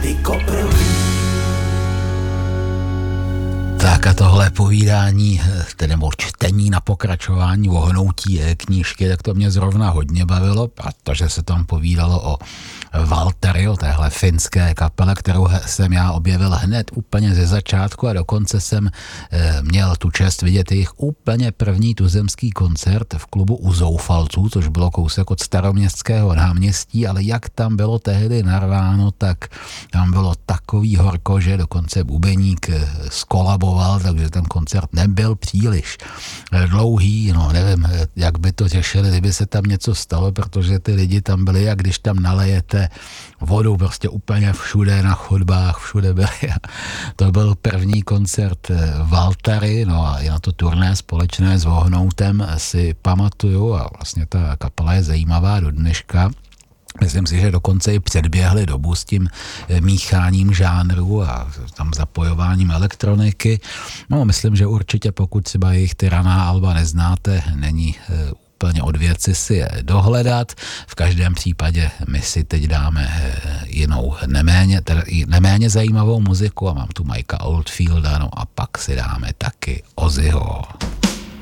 ty koprolí. Tak a tohle povídání, nebo čtení na pokračování ohnutí knížky, tak to mě zrovna hodně bavilo, protože se tam povídalo o Valtteri, o téhle finské kapele, kterou jsem já objevil hned úplně ze začátku a dokonce jsem měl tu čest vidět jejich úplně první tuzemský koncert v klubu U Zoufalců, což bylo kousek od Staroměstského náměstí, ale jak tam bylo tehdy narváno, tak tam bylo takový horko, že dokonce bubeník skolaboval, takže ten koncert nebyl příliš dlouhý, no nevím, jak by to řešili, kdyby se tam něco stalo, protože ty lidi tam byli, jak když tam nalejete vodu prostě úplně všude na chodbách, všude byli. To byl první koncert Valtteri, no a i na to turné společné s Vohnoutem si pamatuju a vlastně ta kapela je zajímavá do dneška. Myslím si, že dokonce i předběhli dobu s tím mícháním žánru a tam zapojováním elektroniky. No, myslím, že určitě pokud třeba jejich ty raná alba neznáte, není úplně od věci si je dohledat. V každém případě my si teď dáme jinou neméně zajímavou muziku a mám tu Mikea Oldfielda, no a pak si dáme taky Ozzyho.